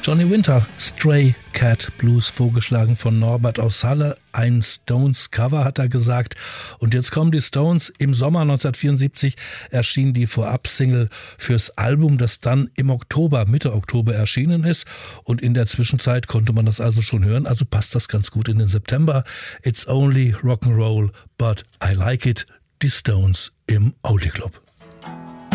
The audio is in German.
Johnny Winter, Stray Cat Blues, vorgeschlagen von Norbert aus Halle. Ein Stones-Cover, hat er gesagt. Und jetzt kommen die Stones. Im Sommer 1974 erschien die Vorab-Single fürs Album, das dann im Oktober, Mitte Oktober erschienen ist. Und in der Zwischenzeit konnte man das also schon hören. Also passt das ganz gut in den September. It's only rock'n'roll, but I like it. Die Stones im Audi Club.